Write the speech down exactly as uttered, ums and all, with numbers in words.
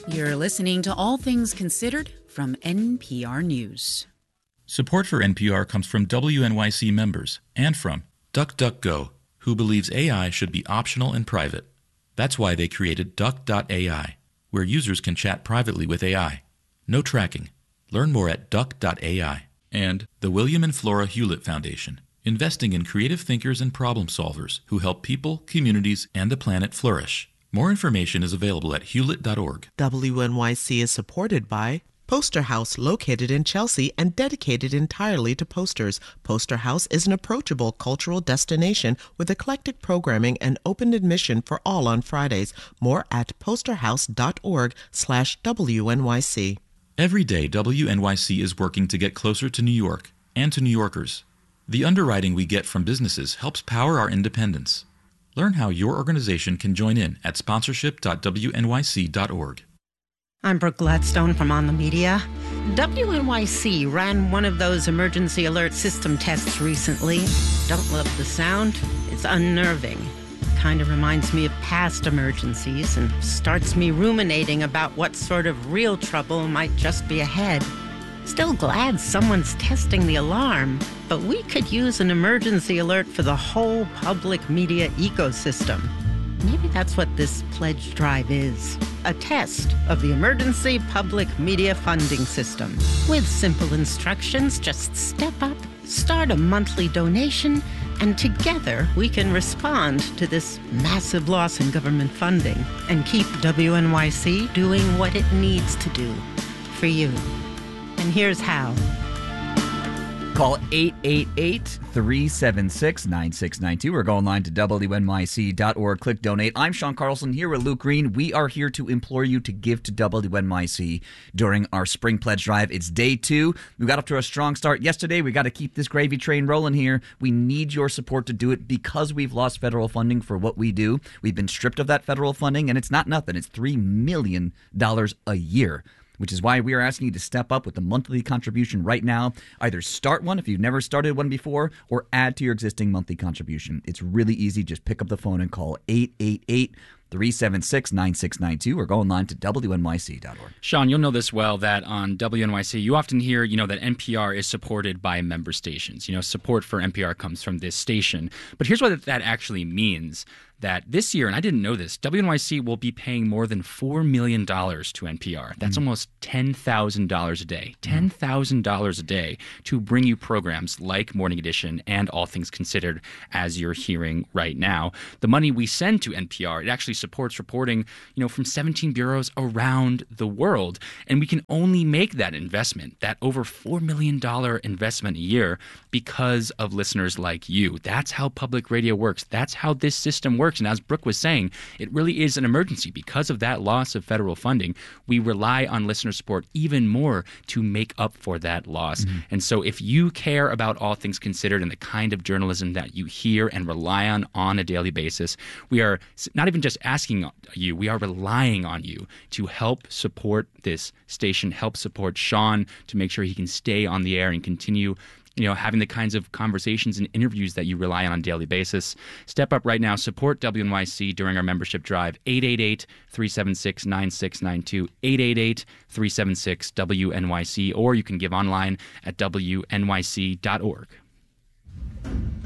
You're listening to All Things Considered from N P R News. Support for N P R comes from W N Y C members and from DuckDuckGo, who believes A I should be optional and private. That's why they created Duck dot A I, where users can chat privately with A I. No tracking. Learn more at Duck dot A I. And the William and Flora Hewlett Foundation, investing in creative thinkers and problem solvers who help people, communities, and the planet flourish. More information is available at hewlett dot org. W N Y C is supported by Poster House, located in Chelsea and dedicated entirely to posters. Poster House is an approachable cultural destination with eclectic programming and open admission for all on Fridays. More at posterhouse.org slash WNYC. Every day, W N Y C is working to get closer to New York and to New Yorkers. The underwriting we get from businesses helps power our independence. Learn how your organization can join in at sponsorship dot W N Y C dot org. I'm Brooke Gladstone from On the Media. W N Y C ran one of those emergency alert system tests recently. Don't love the sound. It's unnerving. Kind of reminds me of past emergencies and starts me ruminating about what sort of real trouble might just be ahead. Still glad someone's testing the alarm, but we could use an emergency alert for the whole public media ecosystem. Maybe that's what this pledge drive is. A test of the emergency public media funding system. With simple instructions, just step up, start a monthly donation, and together we can respond to this massive loss in government funding and keep W N Y C doing what it needs to do for you. And here's how. Call eight eight eight, three seven six, nine six nine two or go online to W N Y C dot org. Click donate. I'm Sean Carlson here with Luke Green. We are here to implore you to give to W N Y C during our spring pledge drive. It's day two. We got up to a strong start yesterday. We got to keep this gravy train rolling here. We need your support to do it because we've lost federal funding for what we do. We've been stripped of that federal funding, and it's not nothing. It's three million dollars a year, which is why we are asking you to step up with the monthly contribution right now. Either start one if you've never started one before, or add to your existing monthly contribution. It's really easy. Just pick up the phone and call eight eight eight, three seven six, nine six nine two or go online to W N Y C dot org. Sean, you'll know this well that on W N Y C, you often hear, you know, that N P R is supported by member stations. You know, support for N P R comes from this station. But here's what that actually means. That this year, and I didn't know this, W N Y C will be paying more than four million dollars to N P R. That's mm. almost ten thousand dollars a day. ten thousand dollars a day to bring you programs like Morning Edition and All Things Considered, as you're hearing right now. The money we send to N P R, it actually supports reporting, you know, from seventeen bureaus around the world. And we can only make that investment, that over four million dollars investment a year, because of listeners like you. That's how public radio works. That's how this system works. And as Brooke was saying, it really is an emergency. Because of that loss of federal funding, we rely on listener support even more to make up for that loss. Mm-hmm. And so if you care about All Things Considered and the kind of journalism that you hear and rely on on a daily basis, we are not even just asking you, we are relying on you to help support this station, help support Sean to make sure he can stay on the air and continue, you know, having the kinds of conversations and interviews that you rely on on a daily basis. Step up right now. Support W N Y C during our membership drive. eight eight eight, three seven six, nine six nine two. eight eight eight, three seven six, W N Y C. Or you can give online at W N Y C dot org.